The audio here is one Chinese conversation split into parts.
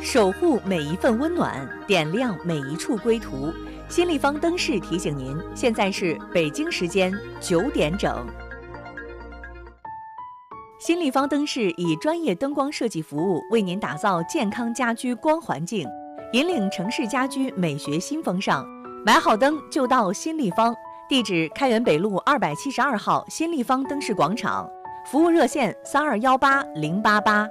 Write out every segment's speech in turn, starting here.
守护每一份温暖，点亮每一处归途。新立方灯饰提醒您，现在是北京时间9点整。新立方灯饰以专业灯光设计服务，为您打造健康家居光环境，引领城市家居美学新风尚。买好灯就到新立方，地址开元北路272号新立方灯饰广场，服务热线3218-088。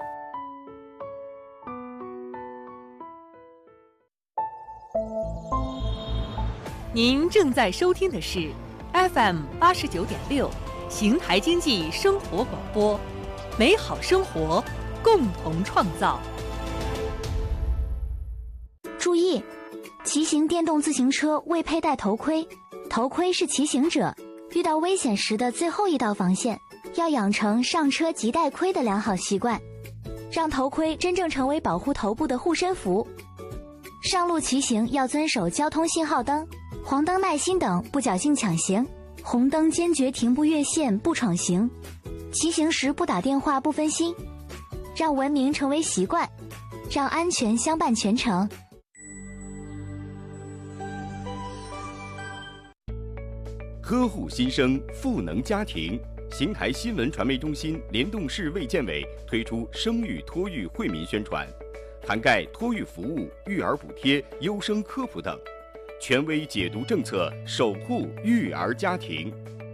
您正在收听的是 FM 89.6邢台经济生活广播，美好生活共同创造。 注意，骑行电动自行车未佩戴头盔，头盔是骑行者遇到危险时的最后一道防线，要养成上车即戴盔的良好习惯，让头盔真正成为保护头部的护身符。上路骑行要遵守交通信号灯、黄灯耐心等，不侥幸抢行，红灯坚决停步越线不闯行，骑行时不打电话不分心，让文明成为习惯，让安全相伴全程。 呵护新生，赋能家庭。邢台新闻传媒中心联动市卫健委推出生育托育惠民宣传，涵盖托育服务、育儿补贴、优生科普等，权威解读政策，守护育儿家庭。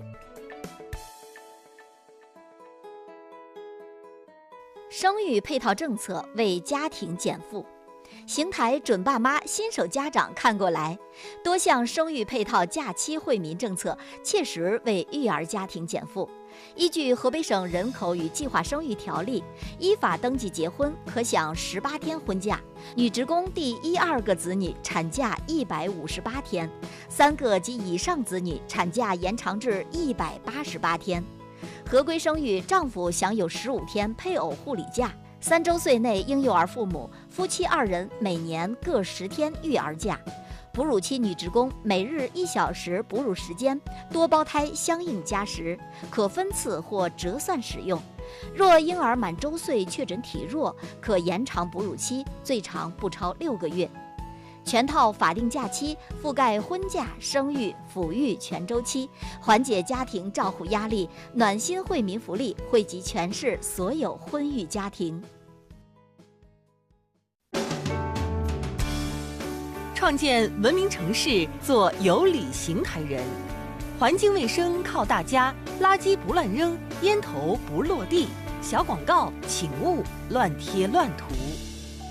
生育配套政策为家庭减负。邢台准爸妈新手家长看过来，多项生育配套假期惠民政策切实为育儿家庭减负。依据河北省人口与计划生育条例，依法登记结婚可享18天婚假，女职工第1、2个子女产假158天，3个及以上子女产假延长至188天。合规生育，丈夫享有15天配偶护理假，3周岁内婴幼儿父母夫妻2人每年各10天育儿假。哺乳期女职工每日1小时哺乳时间，多胞胎相应加时，可分次或折算使用。若婴儿满周岁确诊体弱，可延长哺乳期，最长不超6个月。全套法定假期覆盖婚假、生育、抚育全周期，缓解家庭照护压力，暖心惠民福利惠及全市所有婚育家庭。 创建文明城市，做有理邢台人。环境卫生靠大家，垃圾不乱扔，烟头不落地。小广告请勿乱贴乱涂。